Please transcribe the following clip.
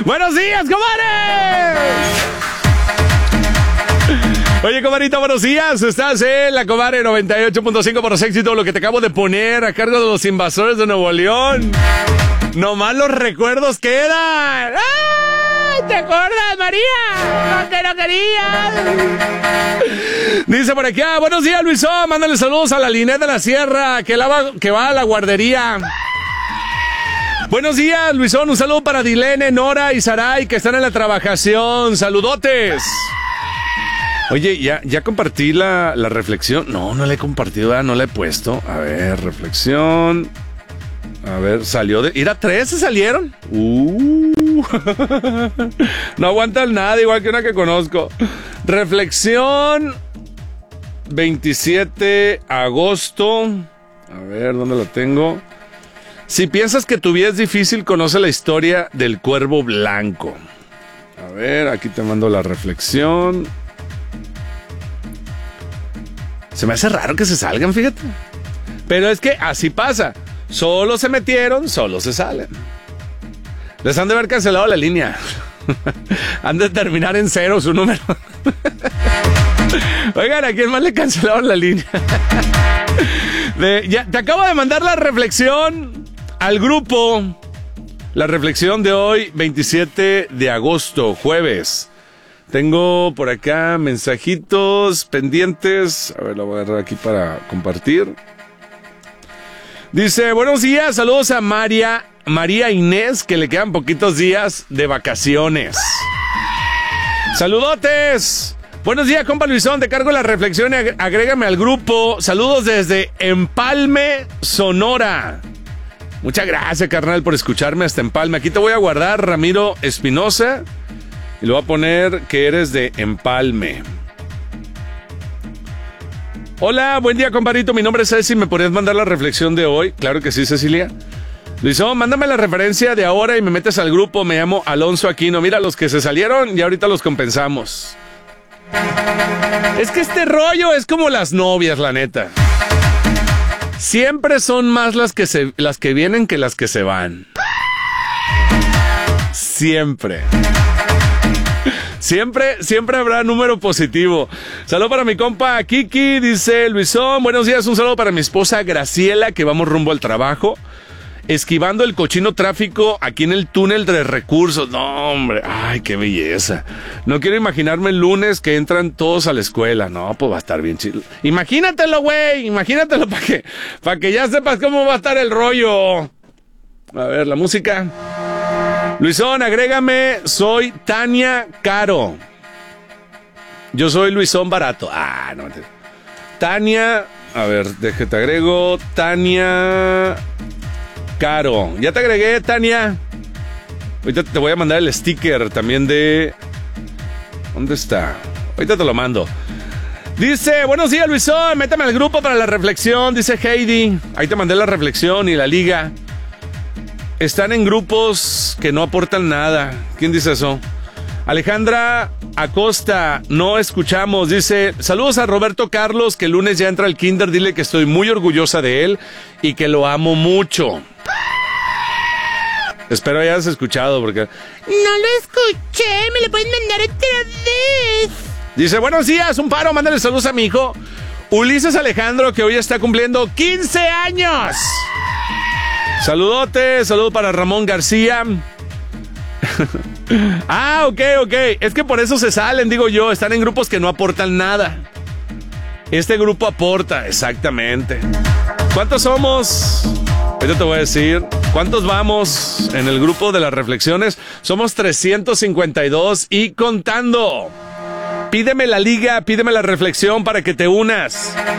¡Buenos días, comadre! Oye, comadrita, buenos días. Estás en la Comadre 98.5 por éxito. Lo que te acabo de poner a cargo de los invasores de Nuevo León. Nomás los recuerdos quedan. ¡Ay! ¿Te acuerdas, María? No te lo querías. Dice por aquí, buenos días, Luisón. Mándale saludos a la Linet de la Sierra, que va a la guardería. Buenos días, Luisón. Un saludo para Dilene, Nora y Saray, que están en la trabajación. Saludotes. Oye, ya compartí la reflexión. No la he compartido, no la he puesto. A ver, reflexión. A ver, salió de... ¿Era 3 se salieron? No aguantan nada, igual que una que conozco. Reflexión 27 agosto. A ver, ¿dónde lo tengo? Si piensas que tu vida es difícil, conoce la historia del cuervo blanco. A ver, aquí te mando la reflexión. Se me hace raro que se salgan, fíjate. Pero es que así pasa. Solo se metieron, solo se salen. Les han de haber cancelado la línea. Han de terminar en 0 su número. Oigan, ¿a quién más le cancelaron la línea? Ya, te acabo de mandar la reflexión al grupo. La reflexión de hoy, 27 de agosto, jueves. Tengo por acá mensajitos pendientes. A ver, lo voy a agarrar aquí para compartir. Dice, buenos días, saludos a María Inés, que le quedan poquitos días de vacaciones. ¡Saludotes! Buenos días, compa Luisón, te cargo la reflexión y agrégame al grupo. Saludos desde Empalme, Sonora. Muchas gracias, carnal, por escucharme hasta Empalme. Aquí te voy a guardar, Ramiro Espinosa. Y le voy a poner que eres de Empalme. Hola, buen día, compadrito. Mi nombre es Ceci. ¿Me podrías mandar la reflexión de hoy? Claro que sí, Cecilia. Luisón, mándame la referencia de ahora y me metes al grupo. Me llamo Alonso Aquino. Mira, los que se salieron y ahorita los compensamos. Es que este rollo es como las novias, la neta. Siempre son más las que vienen que las que se van. Siempre habrá número positivo. Saludo para mi compa Kiki, dice Luisón. Buenos días, un saludo para mi esposa Graciela, que vamos rumbo al trabajo, esquivando el cochino tráfico aquí en el túnel de Recursos. No, hombre, ay, qué belleza. No quiero imaginarme el lunes que entran todos a la escuela. No, pues va a estar bien chido. Imagínatelo, güey, imagínatelo para que ya sepas cómo va a estar el rollo. A ver, la música. Luisón, agrégame, soy Tania Caro. Yo soy Luisón Barato. No. Tania, a ver, te agrego, Tania Caro. Ya te agregué, Tania. Ahorita te voy a mandar el sticker también de... ¿Dónde está? Ahorita te lo mando. Dice, buenos días, Luisón, métame al grupo para la reflexión, dice Heidi. Ahí te mandé la reflexión y la liga. Están en grupos que no aportan nada. ¿Quién dice eso? Alejandra Acosta, no escuchamos. Dice, saludos a Roberto Carlos, que el lunes ya entra al kinder. Dile que estoy muy orgullosa de él y que lo amo mucho. Espero hayas escuchado porque... No lo escuché, me lo pueden mandar otra vez. Dice, buenos días, un paro, mándale saludos a mi hijo Ulises Alejandro, que hoy está cumpliendo 15 años. Saludote, saludo para Ramón García. Ok. Es que por eso se salen, digo yo. Están en grupos que no aportan nada. Este grupo aporta, exactamente. ¿Cuántos somos? Ahorita te voy a decir. ¿Cuántos vamos en el grupo de las reflexiones? Somos 352 y contando. Pídeme la liga, pídeme la reflexión para que te unas.